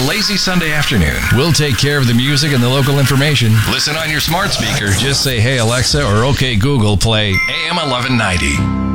lazy Sunday afternoon. We'll take care of the music and the local information. Listen on your smart speaker. Just say, hey, Alexa, or okay, Google, play AM 1190.